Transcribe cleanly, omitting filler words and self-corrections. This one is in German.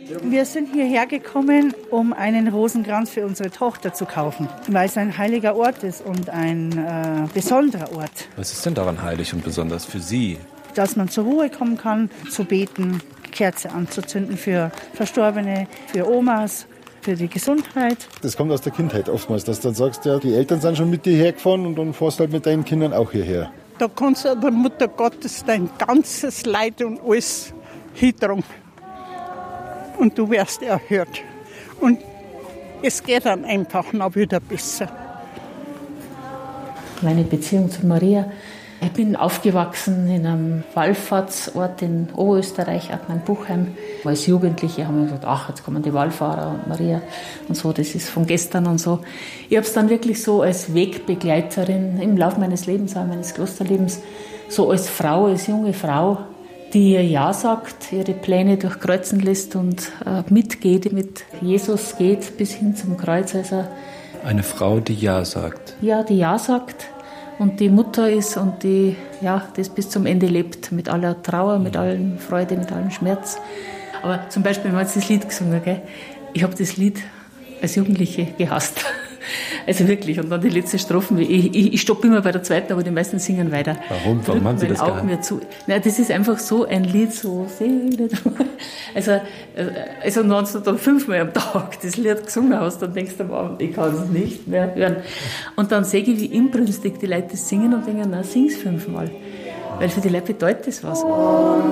Wir sind hierher gekommen, um einen Rosenkranz für unsere Tochter zu kaufen, weil es ein heiliger Ort ist und ein besonderer Ort. Was ist denn daran heilig und besonders für Sie? Dass man zur Ruhe kommen kann, zu beten, Kerze anzuzünden für Verstorbene, für Omas, für die Gesundheit. Das kommt aus der Kindheit oftmals, dass du dann sagst, ja, die Eltern sind schon mit dir hergefahren und dann fährst du halt mit deinen Kindern auch hierher. Da kannst du der Mutter Gottes dein ganzes Leid und alles hintragen. Und du wirst erhört. Und es geht dann einfach noch wieder besser. Meine Beziehung zu Maria. Ich bin aufgewachsen in einem Wallfahrtsort in Oberösterreich, Admannbuchheim. Als Jugendliche haben wir gesagt, ach, jetzt kommen die Wallfahrer und Maria und so, das ist von gestern und so. Ich habe es dann wirklich so als Wegbegleiterin im Laufe meines Lebens, auch meines Klosterlebens, so als Frau, als junge Frau, die ihr Ja sagt, ihre Pläne durchkreuzen lässt und mitgeht, mit Jesus geht bis hin zum Kreuz. Also Eine Frau, die Ja sagt. Ja, die Ja sagt und die Mutter ist und die das bis zum Ende lebt, mit aller Trauer, mit allen Freude, mit allem Schmerz. Aber zum Beispiel, wir haben jetzt das Lied gesungen, gell? Ich habe das Lied als Jugendliche gehasst. Also wirklich. Und dann die letzte Strophen. Ich stoppe immer bei der zweiten, aber die meisten singen weiter. Warum? Warum haben Sie das auch mir zu. Nein, das ist einfach so ein Lied, so Seele. Also wenn du dann 5-mal am Tag das Lied gesungen hast, dann denkst du am Abend, ich kann es nicht mehr hören. Und dann sehe ich, wie inbrünstig die Leute das singen und denken, na, sing's 5-mal. Weil für die Leute bedeutet das was.